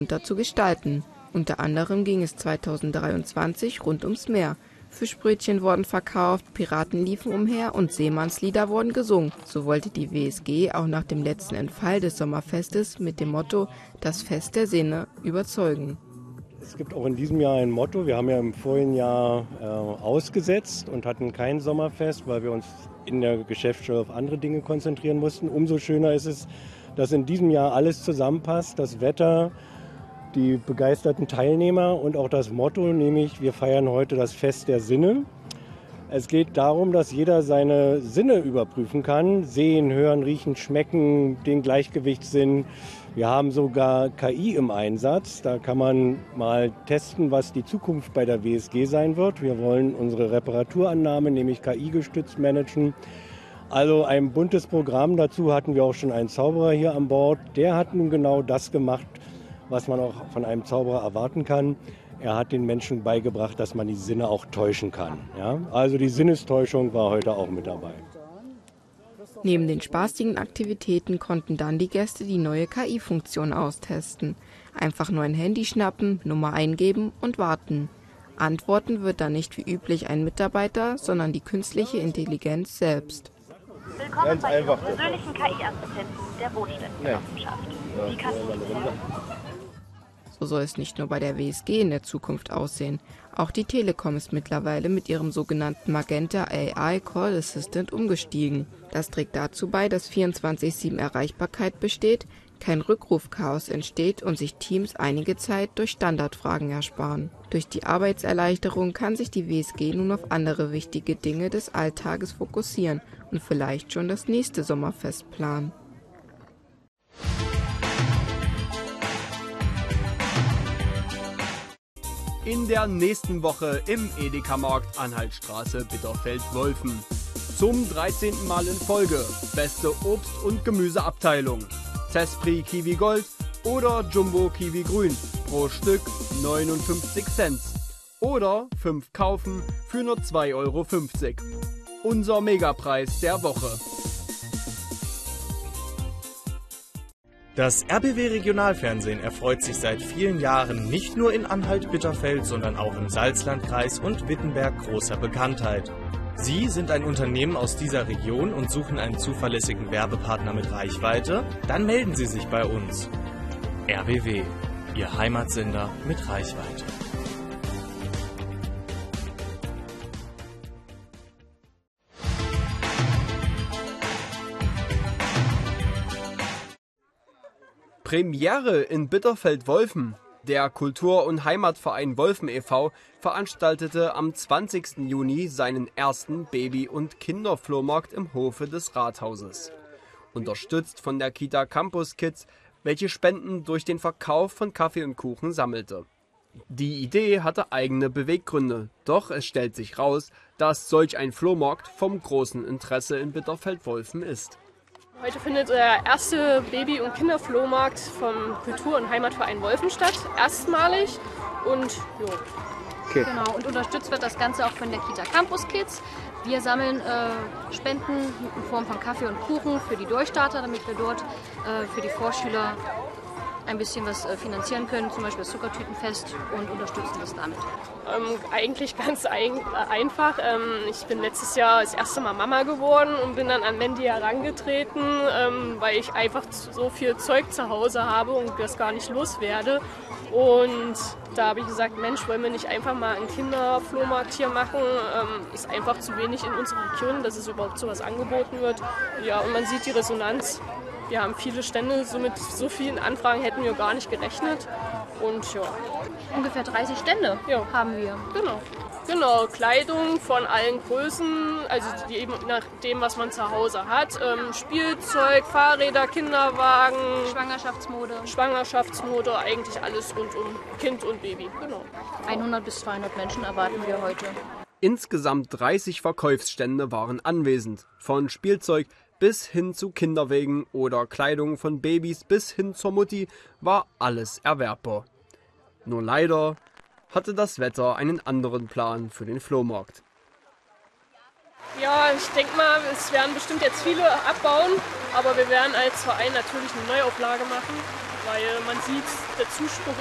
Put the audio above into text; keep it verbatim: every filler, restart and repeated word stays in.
bunter zu gestalten. Unter anderem ging es zweitausenddreiundzwanzig rund ums Meer. Fischbrötchen wurden verkauft, Piraten liefen umher und Seemannslieder wurden gesungen. So wollte die W S G auch nach dem letzten Entfall des Sommerfestes mit dem Motto »Das Fest der Sinne« überzeugen. Es gibt auch in diesem Jahr ein Motto. Wir haben ja im vorigen Jahr äh, ausgesetzt und hatten kein Sommerfest, weil wir uns in der Geschäftsstelle auf andere Dinge konzentrieren mussten. Umso schöner ist es, dass in diesem Jahr alles zusammenpasst, das Wetter, die begeisterten Teilnehmer und auch das Motto, nämlich wir feiern heute das Fest der Sinne. Es geht darum, dass jeder seine Sinne überprüfen kann, sehen, hören, riechen, schmecken, den Gleichgewichtssinn. Wir haben sogar K I im Einsatz, da kann man mal testen, was die Zukunft bei der W S G sein wird. Wir wollen unsere Reparaturannahme, nämlich K I-gestützt managen. Also ein buntes Programm, dazu hatten wir auch schon einen Zauberer hier an Bord. Der hat nun genau das gemacht, was man auch von einem Zauberer erwarten kann. Er hat den Menschen beigebracht, dass man die Sinne auch täuschen kann. Ja? Also die Sinnestäuschung war heute auch mit dabei. Neben den spaßigen Aktivitäten konnten dann die Gäste die neue K I-Funktion austesten. Einfach nur ein Handy schnappen, Nummer eingeben und warten. Antworten wird dann nicht wie üblich ein Mitarbeiter, sondern die künstliche Intelligenz selbst. Willkommen Ganz bei Ihrem persönlichen K I-Assistenten der Wohnstättengenossenschafft. Wie kann ich Ihnen helfen? So soll es nicht nur bei der W S G in der Zukunft aussehen. Auch die Telekom ist mittlerweile mit ihrem sogenannten Magenta A I Call Assistant umgestiegen. Das trägt dazu bei, dass vierundzwanzig sieben Erreichbarkeit besteht, kein Rückrufchaos entsteht und sich Teams einige Zeit durch Standardfragen ersparen. Durch die Arbeitserleichterung kann sich die W S G nun auf andere wichtige Dinge des Alltages fokussieren und vielleicht schon das nächste Sommerfest planen. In der nächsten Woche im Edeka-Markt Anhaltstraße Bitterfeld-Wolfen. Zum dreizehnten Mal in Folge beste Obst- und Gemüseabteilung. Zespri Kiwi Gold oder Jumbo Kiwi Grün pro Stück neunundfünfzig Cent. Oder fünf kaufen für nur zwei Euro fünfzig. Unser Megapreis der Woche. Das R B W Regionalfernsehen erfreut sich seit vielen Jahren nicht nur in Anhalt-Bitterfeld, sondern auch im Salzlandkreis und Wittenberg großer Bekanntheit. Sie sind ein Unternehmen aus dieser Region und suchen einen zuverlässigen Werbepartner mit Reichweite? Dann melden Sie sich bei uns. R B W, Ihr Heimatsender mit Reichweite. Premiere in Bitterfeld-Wolfen. Der Kultur- und Heimatverein Wolfen e V veranstaltete am zwanzigsten Juni seinen ersten Baby- und Kinderflohmarkt im Hofe des Rathauses. Unterstützt von der Kita Campus Kids, welche Spenden durch den Verkauf von Kaffee und Kuchen sammelte. Die Idee hatte eigene Beweggründe, doch es stellt sich raus, dass solch ein Flohmarkt vom großen Interesse in Bitterfeld-Wolfen ist. Heute findet der erste Baby- und Kinderflohmarkt vom Kultur- und Heimatverein Wolfen statt, erstmalig. Und jo. Okay. Genau, und unterstützt wird das Ganze auch von der Kita Campus Kids. Wir sammeln äh, Spenden in Form von Kaffee und Kuchen für die Durchstarter, damit wir dort äh, für die Vorschüler ein bisschen was äh, finanzieren können, zum Beispiel das Zuckertütenfest, und unterstützen das damit. Ähm, eigentlich ganz ein, äh, einfach. Ähm, ich bin letztes Jahr das erste Mal Mama geworden und bin dann an Mandy herangetreten, ähm, weil ich einfach so viel Zeug zu Hause habe und das gar nicht loswerde. Und da habe ich gesagt, Mensch, wollen wir nicht einfach mal einen Kinderflohmarkt hier machen? Ähm, ist einfach zu wenig in unserer Region, dass es überhaupt sowas angeboten wird. Ja, und man sieht die Resonanz. Wir haben viele Stände, so mit so vielen Anfragen hätten wir gar nicht gerechnet. Und ja. Ungefähr dreißig Stände ja. haben wir. Genau. Genau, Kleidung von allen Größen, also die eben nach dem, was man zu Hause hat. Ähm, Spielzeug, Fahrräder, Kinderwagen, Schwangerschaftsmode. Schwangerschaftsmode, eigentlich alles rund um Kind und Baby. Genau. hundert bis zweihundert Menschen erwarten wir heute. Insgesamt dreißig Verkaufsstände waren anwesend, von Spielzeug bis hin zu Kinderwägen oder Kleidung von Babys bis hin zur Mutti war alles erwerbbar. Nur leider hatte das Wetter einen anderen Plan für den Flohmarkt. Ja, ich denke mal, es werden bestimmt jetzt viele abbauen, aber wir werden als Verein natürlich eine Neuauflage machen weil man sieht, der Zuspruch